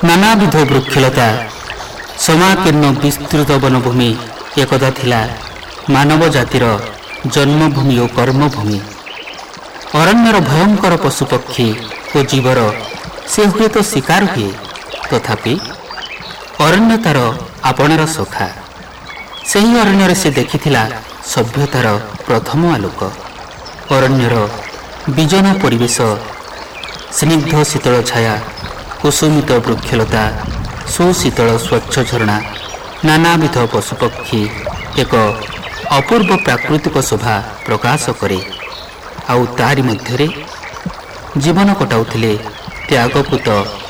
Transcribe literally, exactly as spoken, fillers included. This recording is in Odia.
ନାନାବିଧ ବୃକ୍ଷଲତା ସମାକୀର୍ଣ୍ଣ ବିସ୍ତୃତ ବନଭୂମି ଏକଦା ଥିଲା ମାନବ ଜାତିର ଜନ୍ମଭୂମି ଓ କର୍ମଭୂମି। ଅରଣ୍ୟର ଭୟଙ୍କର ପଶୁପକ୍ଷୀ ଓ ଜୀବର ସେ ହୁଏତ ଶିକାର ହୁଏ, ତଥାପି ଅରଣ୍ୟ ତାର ଆପଣାର ସଖା। ସେହି ଅରଣ୍ୟରେ ସେ ଦେଖିଥିଲା ସଭ୍ୟତାର ପ୍ରଥମ ଆଲୋକ। ଅରଣ୍ୟର ବିଜନ ପରିବେଶ, ସ୍ନିଗ୍ଧ ଶୀତଳ ଛାୟା, କୁସୁମିତ ବୃକ୍ଷଲତା, ସୁଶୀତଳ ସ୍ୱଚ୍ଛ ଝରଣା, ନାନାବିଧ ପଶୁପକ୍ଷୀ ଏକ ଅପୂର୍ବ ପ୍ରାକୃତିକ ଶୋଭା ପ୍ରକାଶ କରେ। ଆଉ ତାରି ମଧ୍ୟରେ ଜୀବନ କଟାଉଥିଲେ ତ୍ୟାଗପୂତ